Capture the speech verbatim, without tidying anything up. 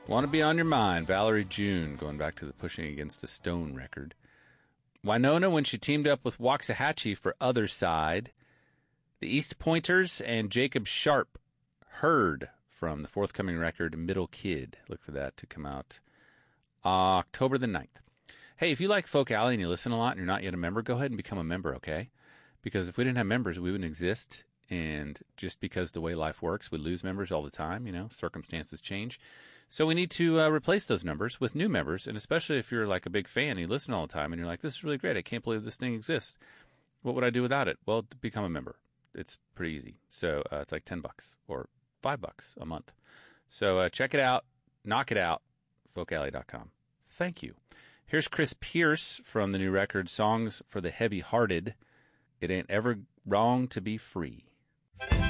Want to Be On Your Mind, Valerie June, going back to the Pushing Against a Stone record. Wynonna when she teamed up with Waxahachie for Other Side. The East Pointers and Jacob Sharp, Heard, from the forthcoming record Middle Kid. Look for that to come out October the ninth. Hey, if you like Folk Alley and you listen a lot and you're not yet a member, go ahead and become a member, okay? Because if we didn't have members, we wouldn't exist. And just because the way life works, we lose members all the time, you know, circumstances change. So we need to uh, replace those numbers with new members. And especially if you're like a big fan and you listen all the time and you're like, this is really great. I can't believe this thing exists. What would I do without it? Well, become a member. It's pretty easy. So uh, it's like ten bucks or five bucks a month. So uh, check it out. Knock it out. folk alley dot com. Thank you. Here's Chris Pierce from the new record, Songs for the Heavy Hearted. It Ain't Ever Wrong to Be Free.